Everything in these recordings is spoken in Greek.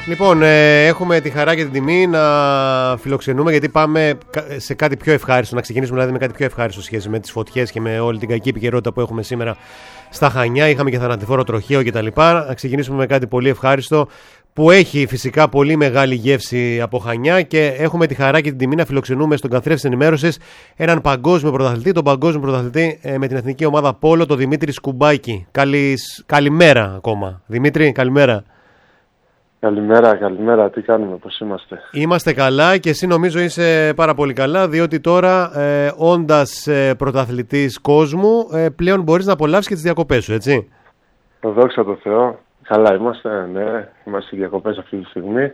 Λοιπόν, έχουμε τη χαρά και την τιμή να φιλοξενούμε, γιατί πάμε σε κάτι πιο ευχάριστο. Να ξεκινήσουμε δηλαδή με κάτι πιο ευχάριστο σχέση με τις φωτιές και με όλη την κακή επικαιρότητα που έχουμε σήμερα στα Χανιά. Είχαμε και θανατηφόρο τροχαίο κτλ. Να ξεκινήσουμε με κάτι πολύ ευχάριστο που έχει φυσικά πολύ μεγάλη γεύση από Χανιά, και έχουμε τη χαρά και την τιμή να φιλοξενούμε στον καθρέφτη της ενημέρωσης έναν παγκόσμιο πρωταθλητή, τον παγκόσμιο πρωταθλητή με την εθνική ομάδα Πόλο, τον Δημήτρη Σκουμπάκη. Καλημέρα ακόμα. Δημήτρη, καλημέρα. Καλημέρα. Τι κάνουμε, πώς είμαστε? Είμαστε καλά, και εσύ νομίζω είσαι πάρα πολύ καλά, διότι τώρα όντας πρωταθλητής κόσμου πλέον μπορείς να απολαύσεις και τις διακοπές σου, έτσι? Δόξα τω Θεώ. Καλά είμαστε, ναι. Είμαστε στις διακοπές αυτή τη στιγμή.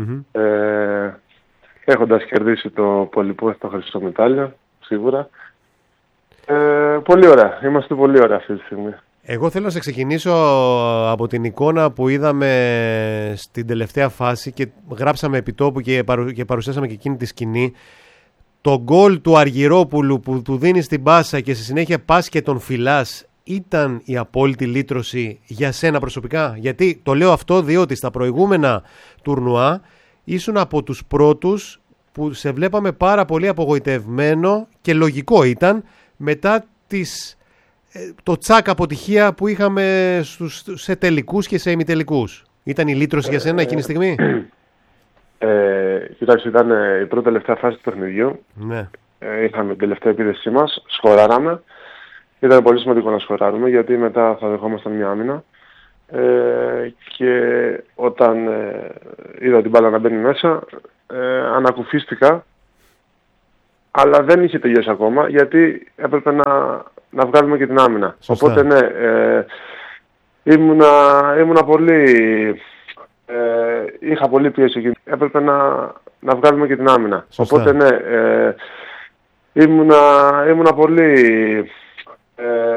Έχοντας κερδίσει το πολυπόθητο το χρυσό μετάλλιο, σίγουρα. Πολύ ωραία. Είμαστε πολύ ωραία αυτή τη στιγμή. Εγώ θέλω να σε ξεκινήσω από την εικόνα που είδαμε στην τελευταία φάση και γράψαμε επιτόπου και παρουσιάσαμε και εκείνη τη σκηνή. Το γκολ του Αργυρόπουλου που του δίνει την πάσα και στη συνέχεια πας και τον φυλάς, ήταν η απόλυτη λύτρωση για σένα προσωπικά? Γιατί το λέω αυτό διότι στα προηγούμενα τουρνουά ήσουν από τους πρώτους που σε βλέπαμε πάρα πολύ απογοητευμένο, και λογικό ήταν μετά το τσάκ αποτυχία που είχαμε σε τελικούς και σε ημιτελικούς. Ήταν η λύτρωση για σένα εκείνη τη στιγμή? Κοιτάξτε, ήταν η πρώτη τελευταία φάση του παιχνιδιού. Ναι. Είχαμε την τελευταία επίδεσή μας, σκοράραμε. Ήταν πολύ σημαντικό να σκοράρουμε, γιατί μετά θα δεχόμασταν μια άμυνα. Και όταν είδα την μπάλα να μπαίνει μέσα, ανακουφίστηκα, αλλά δεν είχε τελειώσει ακόμα, γιατί έπρεπε να βγάλουμε και την άμυνα. Σωστά. Οπότε ναι, ήμουνα πολύ... είχα πολύ πίεση εκεί. Έπρεπε να βγάλουμε και την άμυνα. Σωστά. Οπότε ναι, ήμουνα πολύ...